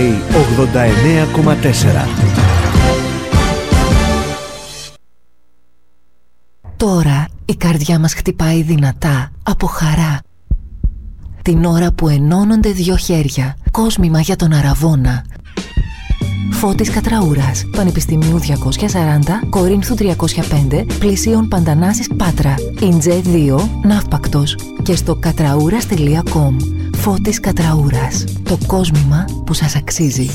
Sky 89,4. Τώρα η καρδιά μας χτυπάει δυνατά από χαρά. Την ώρα που ενώνονται δύο χέρια. Κόσμημα για τον Αραβώνα. Φώτης Κατραούρας, Πανεπιστημίου 240, Κορίνθου 305, Πλησίων Παντανάσης Πάτρα, Ιντζέ 2, Ναύπακτος και στο κατραούρας.com. Φώτης Κατραούρας, το κόσμημα που σας αξίζει.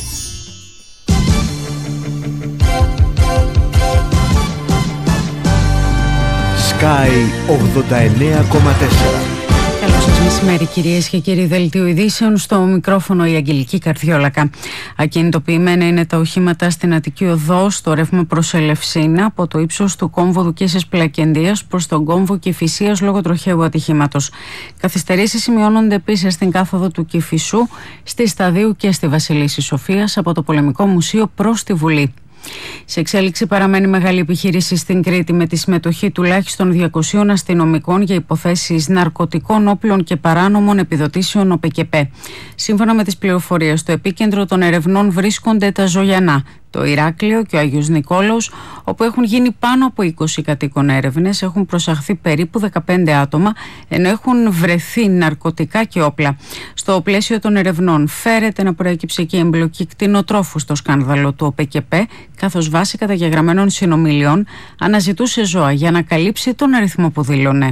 Sky 89,4. Καλό σας μεσημέρι, κυρίες και κύριοι. Δελτίο ειδήσεων, στο μικρόφωνο η Αγγελική Καρδιόλακα. Ακινητοποιημένα είναι τα οχήματα στην Αττική Οδό στο ρεύμα προς Ελευσίνα από το ύψος του κόμβου Δουκίσης Πλακεντίας προς τον κόμβο Κηφισίας λόγω τροχαίου ατυχήματος. Καθυστερήσεις σημειώνονται επίσης στην κάθοδο του Κηφισού, στη Σταδίου και στη Βασιλίσσης Σοφίας από το Πολεμικό Μουσείο προς τη Βουλή. Σε εξέλιξη παραμένει μεγάλη επιχείρηση στην Κρήτη με τη συμμετοχή τουλάχιστον 200 αστυνομικών για υποθέσεις ναρκωτικών όπλων και παράνομων επιδοτήσεων ΟΠΕΚΕΠΕ. Σύμφωνα με τις πληροφορίες, στο επίκεντρο των ερευνών βρίσκονται τα Ζωιανά, το Ηράκλειο και ο Άγιος Νικόλαος, όπου έχουν γίνει πάνω από 20 κατοίκων έρευνες, έχουν προσαχθεί περίπου 15 άτομα, ενώ έχουν βρεθεί ναρκωτικά και όπλα. Στο πλαίσιο των ερευνών φέρεται να προέκυψε και εμπλοκή κτηνοτρόφου στο σκάνδαλο του ΟΠΕΚΕΠΕ, καθώς βάσει καταγεγραμμένων συνομιλιών αναζητούσε ζώα για να καλύψει τον αριθμό που δήλωνε.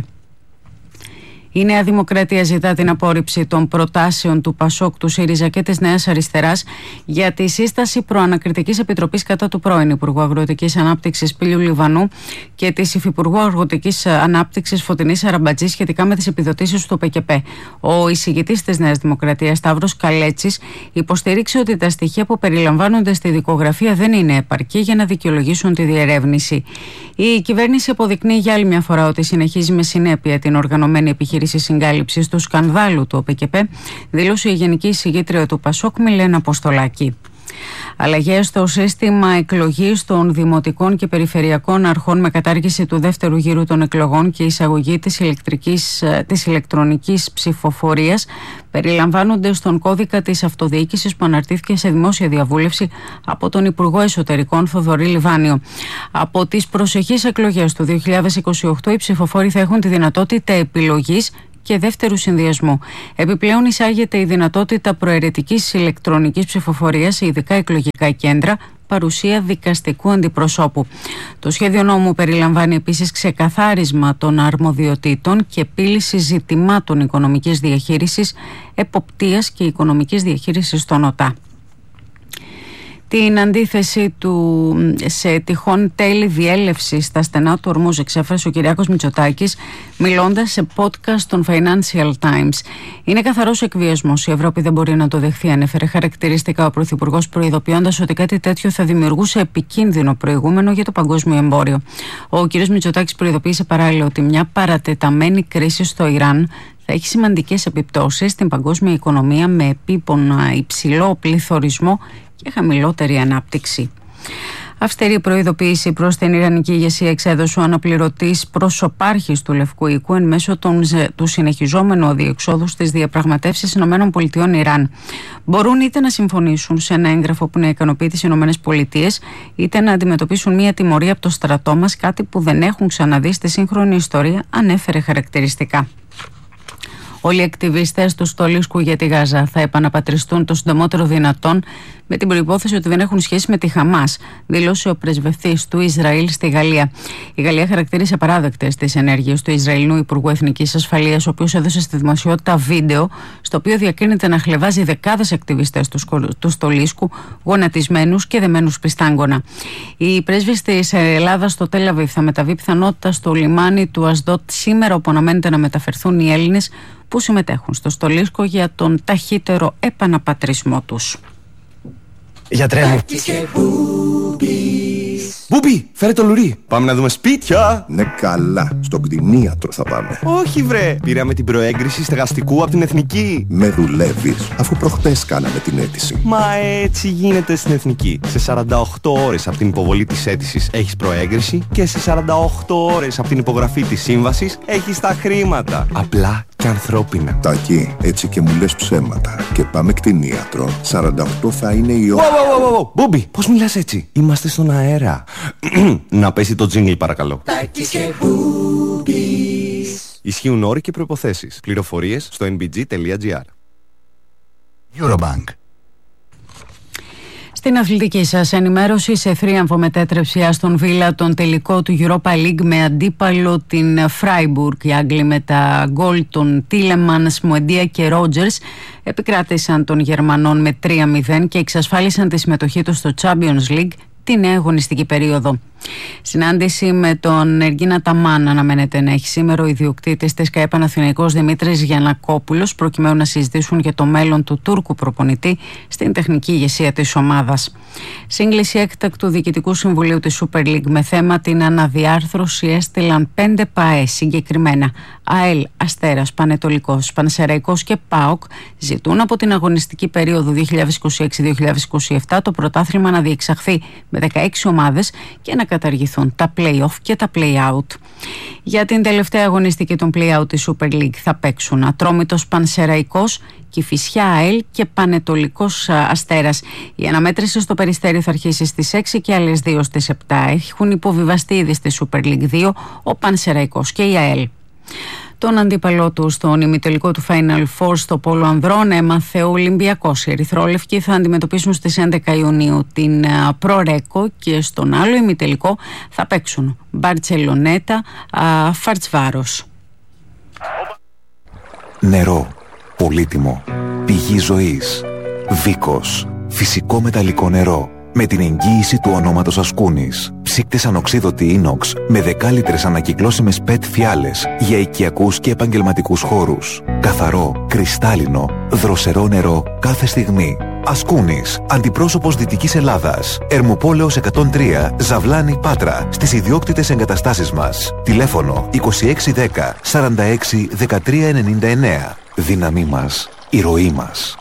Η Νέα Δημοκρατία ζητά την απόρριψη των προτάσεων του ΠΑΣΟΚ, του ΣΥΡΙΖΑ και της Νέας Αριστεράς για τη σύσταση προανακριτικής επιτροπής κατά του πρώην Υπουργού Αγροτικής Ανάπτυξης Πήλιου Λιβανού και της Υφυπουργού Αγροτικής Ανάπτυξης Φωτεινής Αραμπατζή σχετικά με τις επιδοτήσεις του ΟΠΕΚΕΠΕ. Ο εισηγητής της Νέας Δημοκρατίας, Σταύρος Καλέτσης, υποστήριξε ότι τα στοιχεία που περιλαμβάνονται στη δικογραφία δεν είναι επαρκή για να δικαιολογήσουν τη διερεύνηση. Η κυβέρνηση αποδεικνύει για άλλη μια φορά ότι συνεχίζει με συνέπεια την οργανωμένη επιχείρηση συγκάλυψης του σκανδάλου του ΟΠΕΚΕΠΕ, δήλωσε η Γενική Εισηγήτρια του ΠΑΣΟΚ Μιλένα Αποστολάκη. Αλλαγές στο σύστημα εκλογής των δημοτικών και περιφερειακών αρχών με κατάργηση του δεύτερου γύρου των εκλογών και εισαγωγή της ηλεκτρονικής ψηφοφορίας περιλαμβάνονται στον κώδικα της αυτοδιοίκησης που αναρτήθηκε σε δημόσια διαβούλευση από τον Υπουργό Εσωτερικών Θοδωρή Λιβάνιο. Από τις προσεχείς εκλογές του 2028 οι ψηφοφόροι θα έχουν τη δυνατότητα επιλογής και δεύτερου συνδυασμού. Επιπλέον εισάγεται η δυνατότητα προαιρετικής ηλεκτρονικής ψηφοφορίας σε ειδικά εκλογικά κέντρα, παρουσία δικαστικού αντιπροσώπου. Το σχέδιο νόμου περιλαμβάνει επίσης ξεκαθάρισμα των αρμοδιοτήτων και επίλυση ζητημάτων οικονομικής διαχείρισης, εποπτείας και οικονομικής διαχείρισης των ΟΤΑ. Την αντίθεση του σε τυχόν τέλη διέλευση στα στενά του Ορμούζ εξέφρασε ο Κυριάκος Μητσοτάκης μιλώντας σε podcast των Financial Times. Είναι καθαρός εκβιασμός. Η Ευρώπη δεν μπορεί να το δεχθεί, ανέφερε χαρακτηριστικά ο Πρωθυπουργός, προειδοποιώντας ότι κάτι τέτοιο θα δημιουργούσε επικίνδυνο προηγούμενο για το παγκόσμιο εμπόριο. Ο κ. Μητσοτάκης προειδοποίησε παράλληλα ότι μια παρατεταμένη κρίση στο Ιράν θα έχει σημαντικές επιπτώσεις στην παγκόσμια οικονομία με επίπονα υψηλό πληθωρισμό και χαμηλότερη ανάπτυξη. Αυστηρή προειδοποίηση προς την Ιρανική ηγεσία εξέδωσε ο αναπληρωτής προσωπάρχης του Λευκού Οίκου εν μέσω του συνεχιζόμενου αδιεξόδου στις διαπραγματεύσεις ΗΠΑ-Ιράν. Μπορούν είτε να συμφωνήσουν σε ένα έγγραφο που να ικανοποιεί τις ΗΠΑ, είτε να αντιμετωπίσουν μια τιμωρία από το στρατό μας, κάτι που δεν έχουν ξαναδεί στη σύγχρονη ιστορία, ανέφερε χαρακτηριστικά. Όλοι οι ακτιβιστές του Στολίσκου για τη Γάζα θα επαναπατριστούν το συντομότερο δυνατόν, με την προϋπόθεση ότι δεν έχουν σχέση με τη Χαμάς, δήλωσε ο πρεσβευτής του Ισραήλ στη Γαλλία. Η Γαλλία χαρακτήρισε απαράδεκτες τις ενέργειες του Ισραηλινού Υπουργού Εθνικής Ασφαλείας, ο οποίος έδωσε στη δημοσιότητα βίντεο, στο οποίο διακρίνεται να χλευάζει δεκάδες ακτιβιστές του Στολίσκου, γονατισμένους και δεμένους πιστάγκωνα. Η πρέσβης της Ελλάδας στο Τελ Αβίβ θα μεταβεί πιθανότητα στο λιμάνι του Ασδότ σήμερα, όπου αναμένεται να μεταφερθούν οι Έλληνες που συμμετέχουν στο Στολίσκο για τον ταχύτερο επαναπατρισμό τους. Γιατρέ μου. Μπούμπι, φέρε το λουρί. Πάμε να δούμε σπίτια. Ναι, καλά. Στον κτηνίατρο θα πάμε. Όχι, βρε. Πήραμε την προέγκριση στεγαστικού από την Εθνική. Με δουλεύεις, αφού προχτές κάναμε την αίτηση. Μα έτσι γίνεται στην Εθνική. Σε 48 ώρες από την υποβολή της αίτησης έχεις προέγκριση και σε 48 ώρες από την υπογραφή της σύμβασης έχεις τα χρήματα. Απλά και ανθρώπινα. Τάκη, έτσι και μου λες ψέματα. Και πάμε κτηνίατρο. 48 θα είναι η ώρα. Μπούμπι, πώς μιλάς έτσι? Είμαστε στον αέρα. Να πέσει το τζίνγκλ παρακαλώ. Τάκης και Μπούμπις. Ισχύουν όροι και προϋποθέσεις. Πληροφορίες στο nbg.gr. Eurobank. Στην αθλητική σας ενημέρωση, σε θρίαμβο μετέτρεψε η Άστον Βίλα τον τελικό του Europa League με αντίπαλο την Freiburg. Οι Άγγλοι με τα γκολ των Τίλεμανς, Μουεντία και Ρότζερς επικράτησαν των Γερμανών με 3-0 και εξασφάλισαν τη συμμετοχή τους στο Champions League τη νέα αγωνιστική περίοδο. Συνάντηση με τον Εργίνα Ταμάν αναμένεται να έχει σήμερα ο ιδιοκτήτης της ΚΑΕ Παναθηναϊκός Δημήτρης Γιαννακόπουλος, προκειμένου να συζητήσουν για το μέλλον του Τούρκου προπονητή στην τεχνική ηγεσία της ομάδας. Σύγκληση έκτακτου Διοικητικού Συμβουλίου της Super League με θέμα την αναδιάρθρωση έστειλαν 5 ΠΑΕ, συγκεκριμένα ΑΕΛ, Αστέρας, Πανετολικός, Πανσεραϊκός και ΠΑΟΚ, ζητούν από την αγωνιστική περίοδο 2026-2027 το πρωτάθλημα να διεξαχθεί με 16 ομάδες και να καταργηθούν τα play-off και τα play-out. Για την τελευταία αγωνιστική των play-out της Super League θα παίξουν Ατρόμητος Πανσεραϊκός, Κηφισιά ΑΕΛ και Πανετολικός Αστέρας. Η αναμέτρηση στο Περιστέρι θα αρχίσει στις 6 και άλλες 2 στις 7. Έχουν υποβιβαστεί ήδη στη Super League 2 ο Πανσεραϊκός και η ΑΕΛ. Τον αντίπαλό του στον ημιτελικό του Final Four στο Πόλο Ανδρών έμαθε ο Ολυμπιακός. Οι ερυθρόλευκοι θα αντιμετωπίσουν στις 11 Ιουνίου την Προρέκο και στον άλλο ημιτελικό θα παίξουν Μπαρτσελονέτα, Φαρτσβάρος. Νερό, πολύτιμο, πηγή ζωής, Βίκος, φυσικό μεταλλικό νερό. Με την εγγύηση του ονόματος Ασκούνης. Ψύκτες ανοξίδωτη ίνοξ με 10 λίτρες ανακυκλώσιμες PET φιάλες για οικιακούς και επαγγελματικούς χώρους. Καθαρό, κρυστάλλινο, δροσερό νερό κάθε στιγμή. Ασκούνης, αντιπρόσωπος Δυτικής Ελλάδας. Ερμοπόλεως 103, Ζαβλάνη, Πάτρα. Στις ιδιόκτητες εγκαταστάσεις μας. Τηλέφωνο 2610 46 13 99. Δύναμή μας, η ροή μας.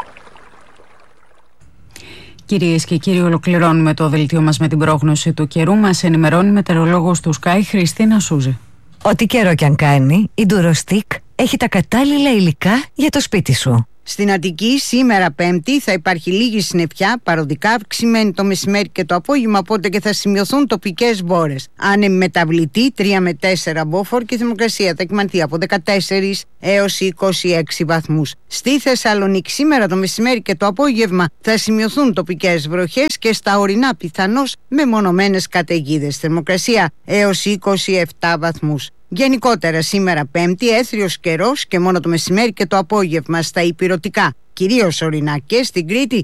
Κυρίες και κύριοι, ολοκληρώνουμε το δελτίο μας με την πρόγνωση του καιρού. Μας ενημερώνει η μετεωρολόγος του Sky, Χριστίνα Σούζη. Ό,τι καιρό κι αν κάνει, η Ντουροστίκ έχει τα κατάλληλα υλικά για το σπίτι σου. Στην Αττική σήμερα Πέμπτη θα υπάρχει λίγη συννεφιά, παροδικά αυξημένη το μεσημέρι και το απόγευμα, οπότε και θα σημειωθούν τοπικές μπόρες. Άνεμη μεταβλητή 3 με 4 μποφόρ και η θερμοκρασία θα κυμανθεί από 14 έως 26 βαθμούς. Στη Θεσσαλονίκη σήμερα το μεσημέρι και το απόγευμα θα σημειωθούν τοπικές βροχές και στα ορεινά πιθανώς μεμονωμένες καταιγίδες. Θερμοκρασία έως 27 βαθμούς. Γενικότερα σήμερα Πέμπτη έθριος καιρός και μόνο το μεσημέρι και το απόγευμα στα ηπειρωτικά, κυρίως ορεινά και στην Κρήτη,